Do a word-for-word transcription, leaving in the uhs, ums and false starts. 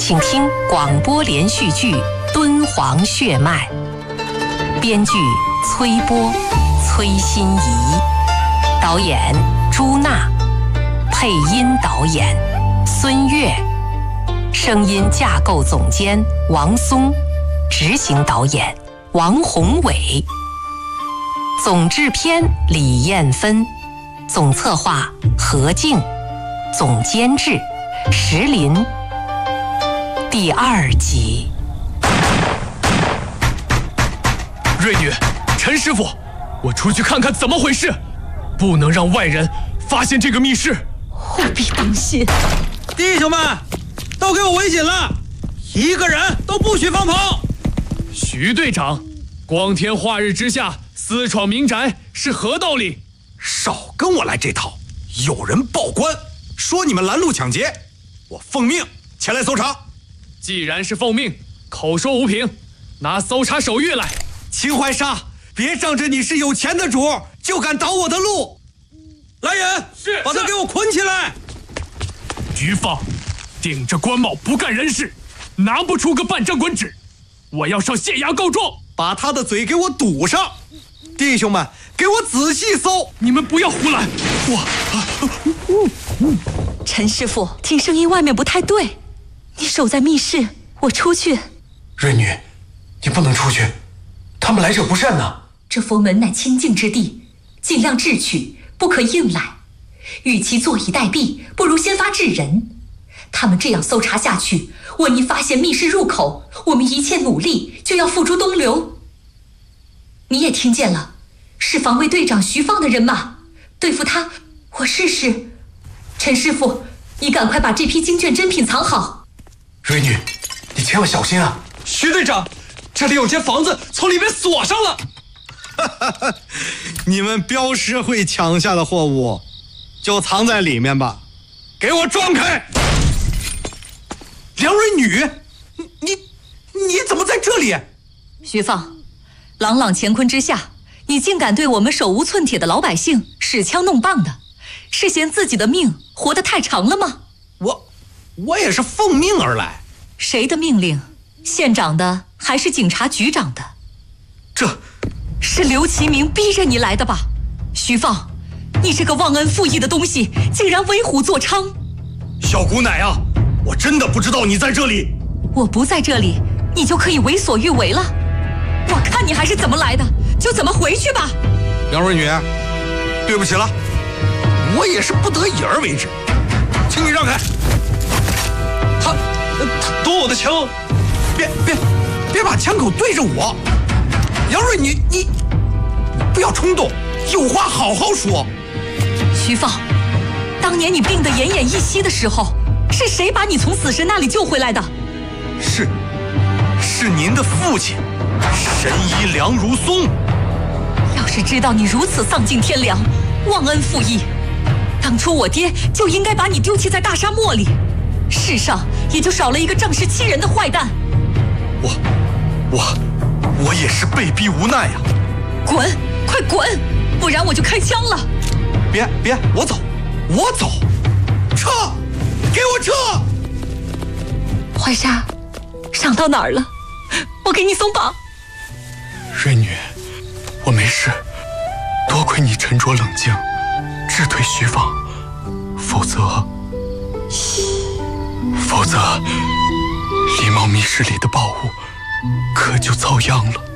请听广播连续剧《敦煌血脉》，编剧崔波、崔心怡，导演朱娜，配音导演孙越，声音架构总监王松，执行导演王宏伟，总制片李艳芬，总策划何静，总监制石林。第二集。 瑞女，陈师傅，我出去看看怎么回事，不能让外人发现这个密室。 务必当心！ 弟兄们，都给我围紧了，一个人都不许放跑。 徐队长，光天化日之下私闯民宅是何道理？ 少跟我来这套！有人报官说你们拦路抢劫，我奉命前来搜查。 既然是奉命，口说无凭，拿搜查手谕来。 秦怀沙，别仗着你是有钱的主就敢挡我的路！ 来人， 是， 把他给我捆起来！ 徐放，顶着官帽不干人事，拿不出个办证滚纸，我要上县衙告状！ 把他的嘴给我堵上！弟兄们，给我仔细搜！ 你们不要胡来！我…… 陈师傅，听声音外面不太对，你守在密室，我出去。 瑞女，你不能出去，他们来者不善呐。 这佛门乃清净之地，尽量智取，不可硬来。与其坐以待毙，不如先发制人。他们这样搜查下去，万一发现密室入口，我们一切努力就要付诸东流。你也听见了，是防卫队长徐放的人马，对付他，我试试。陈师傅，你赶快把这批经卷珍品藏好。 瑞女，你千万小心啊！ 徐队长，这里有间房子，从里面锁上了。 你们镖师会抢下的货物，就藏在里面吧。给我撞开！梁瑞女，你你怎么在这里？ 徐放，朗朗乾坤之下，你竟敢对我们手无寸铁的老百姓使枪弄棒的，是嫌自己的命活得太长了吗？ 我我也是奉命而来。 谁的命令？县长的还是警察局长的？ 这是刘其明逼着你来的吧？徐放，你这个忘恩负义的东西，竟然为虎作伥！ 小姑奶啊，我真的不知道你在这里。 我不在这里，你就可以为所欲为了。我看你还是怎么来的，就怎么回去吧。 梁瑞女，对不起了，我也是不得已而为之，请你让开。他他夺我的枪，别别别把枪口对着我。梁瑞女，你你不要冲动，有话好好说。 徐放，当年你病得奄奄一息的时候，是谁把你从死神那里救回来的？ 是是您的父亲神医梁如松。 要是知道你如此丧尽天良，忘恩负义，当初我爹就应该把你丢弃在大沙漠里，世上也就少了一个仗势欺人的坏蛋。 我我我也是被逼无奈呀！ 滚，快滚，不然我就开枪了！ 别别，我走，我走，撤，给我撤！ 怀沙，伤到哪儿了？我给你松绑。 瑞女，我没事，多亏你沉着冷静，智退徐放，否则，否则，狸猫密室里的宝物可就遭殃了。